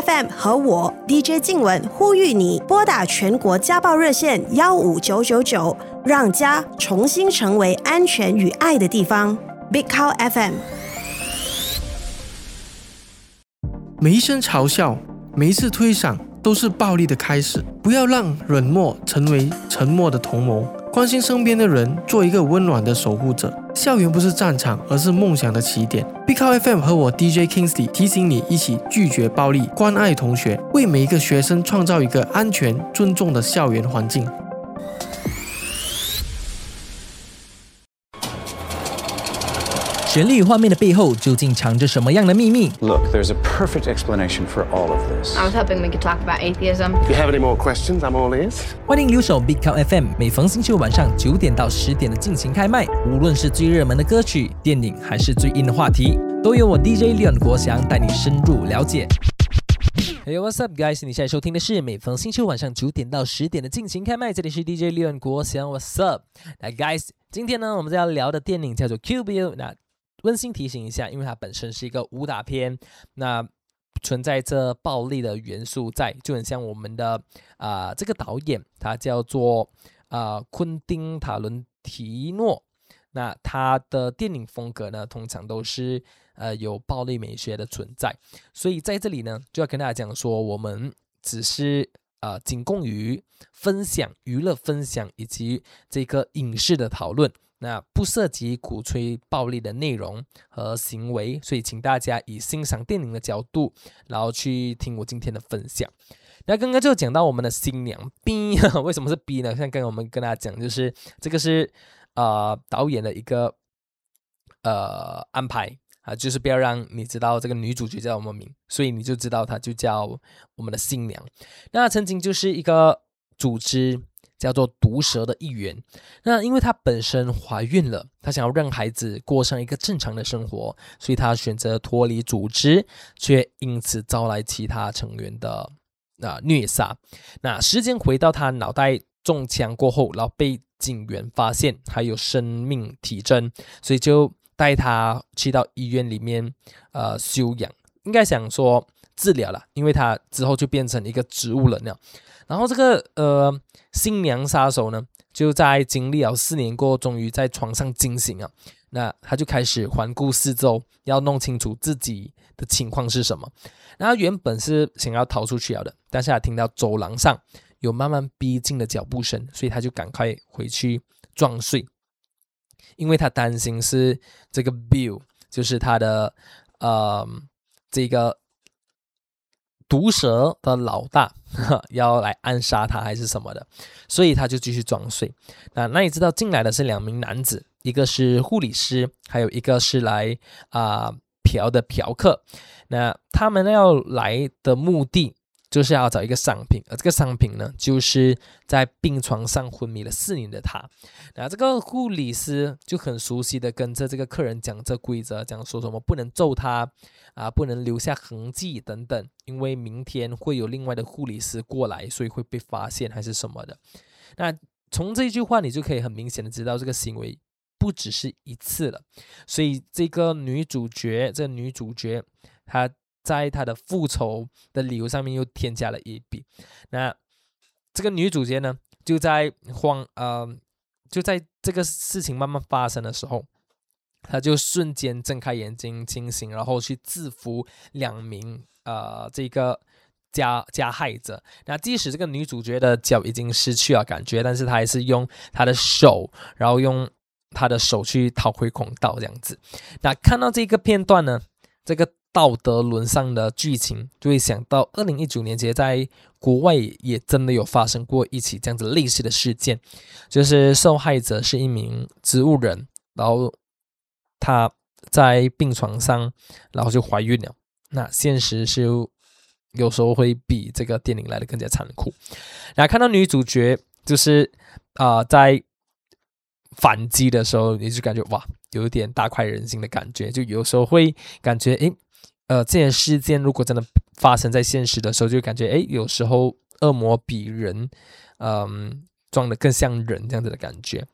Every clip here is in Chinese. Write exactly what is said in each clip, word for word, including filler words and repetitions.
F M 和我 D J 静雯呼吁你拨打全国家暴热线幺五九九九，让家重新成为安全与爱的地方。Big Cow F M。 每一声嘲笑，每一次推搡，都是暴力的开始。不要让冷漠成为沉默的同谋，关心身边的人，做一个温暖的守护者。校园不是战场，而是梦想的起点。Big Cow F M 和我 D J Kingsley 提醒你，一起拒绝暴力，关爱同学，为每一个学生创造一个安全、尊重的校园环境。 绚丽画面的背后究竟藏着什么样的秘密？ Look, there's a perfect explanation for all of this. I was hoping we could talk about atheism. If you have any more questions, I'm all ears. 欢迎留守 Big Cow F M， 每逢星期五晚上九点到十点的进行开麦。无论是最热门的歌曲、电影，还是最硬的话题，都由我 D J Leon 国祥带你深入了解。Hey, what's up, guys? 你现在收听的是每逢星期五晚上九点到十点的进行开麦，这里是 D J Leon 国祥 ，What's up？ 那 guys， 今天呢，我们要聊的电影叫做 Kill Bill。那温馨提醒一下，因为它本身是一个武打片，那存在着暴力的元素在，就很像我们的啊、呃、这个导演，他叫做啊、呃、昆汀塔伦提诺。那他的电影风格呢，通常都是呃有暴力美学的存在，所以在这里呢，就要跟大家讲说，我们只是呃仅供于分享、娱乐分享以及这个影视的讨论。那不涉及鼓吹暴力的内容和行为，所以请大家以欣赏电影的角度，然后去听我今天的分享。那刚刚就讲到我们的新娘 B， 为什么是 B 呢？像刚刚我们跟大家讲，就是这个是呃导演的一个呃安排啊，就是不要让你知道这个女主角叫什么名，所以你就知道她就叫我们的新娘。那曾经就是一个组织。叫做毒蛇的一员，那因为她本身怀孕了，她想要让孩子过上一个正常的生活，所以她选择脱离组织，却因此招来其他成员的、呃、虐杀。那时间回到她脑袋中枪过后，然后被警员发现还有生命体征，所以就带她去到医院里面呃休养，应该想说治疗了，因为她之后就变成一个植物人了。然后这个呃新娘杀手呢，就在经历了四年过后，终于在床上惊醒了。那他就开始环顾四周，要弄清楚自己的情况是什么。那他原本是想要逃出去了的，但是他听到走廊上有慢慢逼近的脚步声，所以他就赶快回去装睡，因为他担心是这个 Bill， 就是他的呃这个毒蛇的老大要来暗杀他还是什么的，所以他就继续装睡。那那你知道进来的是两名男子，一个是护理师，还有一个是来啊、呃、嫖的嫖客。那他们要来的目的就是要找一个商品，而这个商品呢，就是在病床上昏迷了四年的他。那这个护理师就很熟悉的跟着这个客人讲这规则，讲说什么不能揍他啊，不能留下痕迹等等，因为明天会有另外的护理师过来，所以会被发现还是什么的。那从这句话你就可以很明显的知道这个行为不只是一次了，所以这个女主角，这个女主角她在她的复仇的理由上面又添加了一笔。那这个女主角呢，就在慌呃，就在这个事情慢慢发生的时候，她就瞬间睁开眼睛清醒，然后去制服两名呃这个加加害者。那即使这个女主角的脚已经失去了感觉，但是她还是用她的手，然后用她的手去逃回孔道这样子。那看到这个片段呢，这个道德沦丧的剧情，就会想到二零一九年其实在国外也真的有发生过一起这样子类似的事件，就是受害者是一名植物人，然后她在病床上，然后就怀孕了。那现实是有时候会比这个电影来的更加残酷。然后看到女主角就是啊、呃、在反击的时候，你就感觉哇，有一点大快人心的感觉。就有时候会感觉诶呃，这些事件如果真的发生在现实的时候，就感觉诶有时候恶魔比人嗯、呃、装得更像人这样子的感觉。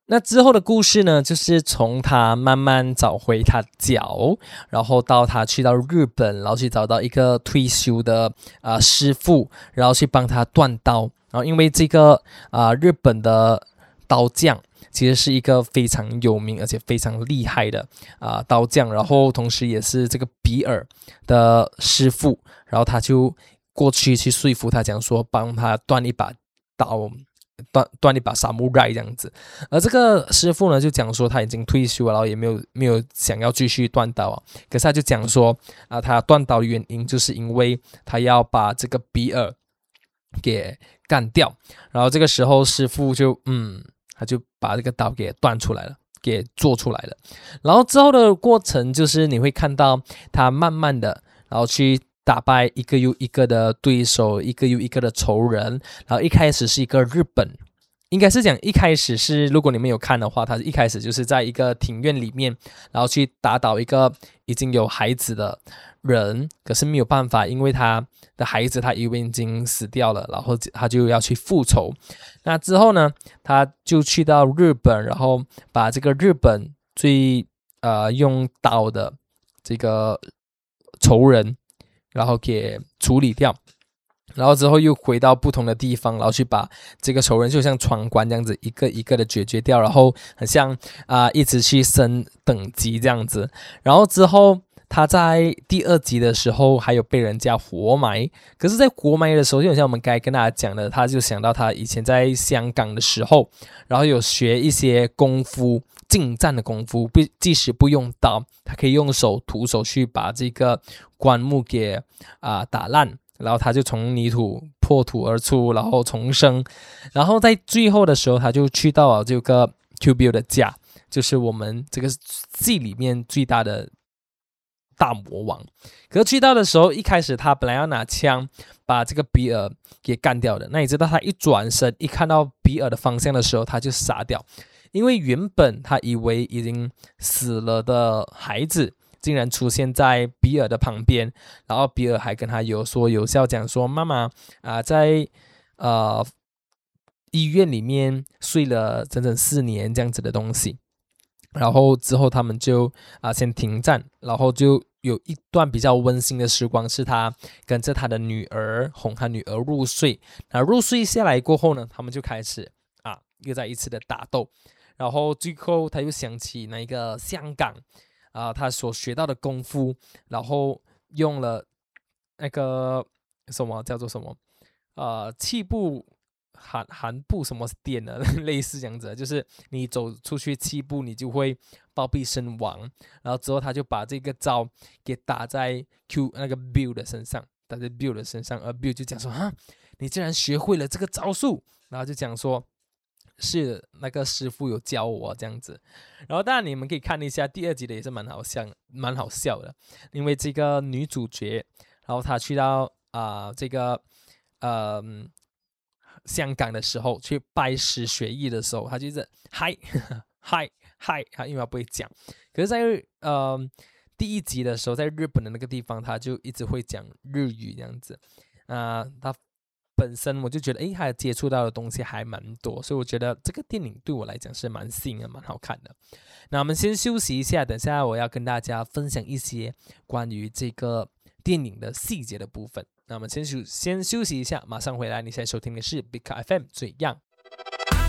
那之后的故事呢，就是从他慢慢找回他脚，然后到他去到日本，然后去找到一个退休的呃师傅，然后去帮他断刀。然后因为这个啊、呃、日本的刀匠其实是一个非常有名而且非常厉害的啊、呃、刀匠，然后同时也是这个比尔的师傅，然后他就过去去说服他，讲说帮他断一把刀。断断一把沙姆ไร这样子，而这个师傅呢就讲说他已经退休了，然后也没有没有想要继续断刀啊。可是他就讲说啊，他断刀的原因就是因为他要把这个比尔给干掉。然后这个时候师傅就嗯，他就把这个刀给断出来了，给做出来了。然后之后的过程就是你会看到他慢慢的，然后去打败一个又一个的对手，一个又一个的仇人。然后一开始是一个日本，应该是讲一开始是，如果你们有看的话，他一开始就是在一个庭院里面，然后去打倒一个已经有孩子的人，可是没有办法，因为他的孩子他以为已经死掉了，然后他就要去复仇。那之后呢，他就去到日本，然后把这个日本最呃用刀的这个仇人然后给处理掉，然后之后又回到不同的地方，然后去把这个仇人就像闯关这样子一个一个的解决掉，然后很像啊、呃、一直去升等级这样子。然后之后他在第二集的时候还有被人家活埋，可是在活埋的时候就像我们刚才跟大家讲的，他就想到他以前在香港的时候，然后有学一些功夫，近战的功夫，不即使不用刀，他可以用手徒手去把这个棺木给啊、呃、打烂，然后他就从泥土破土而出，然后重生。然后在最后的时候，他就去到了这个 Q B 的家，就是我们这个戏里面最大的大魔王。可是去到的时候，一开始他本来要拿枪把这个比尔给干掉的，那你知道他一转身一看到比尔的方向的时候，他就傻掉。因为原本他以为已经死了的孩子竟然出现在比尔的旁边，然后比尔还跟他有说有笑讲说妈妈啊、呃，在呃医院里面睡了整整四年这样子的东西。然后之后他们就啊、呃、先停战，然后就有一段比较温馨的时光，是他跟着他的女儿哄他女儿入睡。那入睡下来过后呢，他们就开始啊又再一次的打斗。然后最后他又想起那个香港啊、呃，他所学到的功夫，然后用了那个什么叫做什么呃气步寒寒步什么点的类似这样子，就是你走出去七步你就会暴毙身亡。然后之后他就把这个招给打在 Q 那个 Bill 的身上，打在 Bill 的身上，而 Bill 就讲说啊，你竟然学会了这个招数，然后就讲说是那个师傅有教我这样子。然后当然你们可以看一下第二集的，也是蛮好笑蛮好笑的，因为这个女主角，然后她去到啊、呃、这个呃香港的时候去拜师学艺的时候，她就是嗨嗨嗨，她因为她不会讲，可是在呃第一集的时候，在日本的那个地方，她就一直会讲日语这样子啊、呃，她本身我就觉得，诶，他接触到的东西还蛮多，所以我觉得这个电影对我来讲是蛮吸引的，蛮好看的。那我们先休息一下，等下我要跟大家分享一些关于这个电影的细节的部分。那我们先休先休息一下，马上回来。你现在收听的是 Big Car F M 最样。